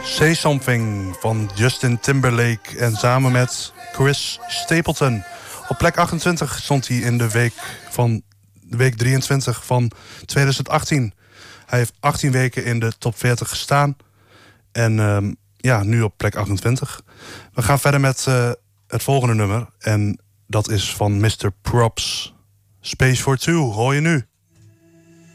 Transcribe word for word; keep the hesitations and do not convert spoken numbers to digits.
Say Something van Justin Timberlake en samen met Chris Stapleton. Op plek achtentwintig stond hij in de week, van, de week drieëntwintig van tweeduizend achttien. Hij heeft achttien weken in de top veertig gestaan. En um, ja, nu op plek achtentwintig. We gaan verder met uh, het volgende nummer. En dat is van mister Props. Space for Two, hoor je nu.